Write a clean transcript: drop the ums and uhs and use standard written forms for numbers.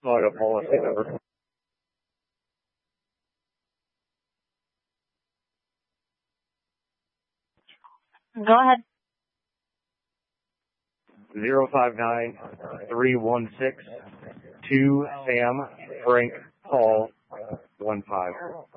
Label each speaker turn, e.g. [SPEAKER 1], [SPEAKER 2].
[SPEAKER 1] Auto policy number.
[SPEAKER 2] Go ahead.
[SPEAKER 1] 059316 2 Sam Frank Paul 15.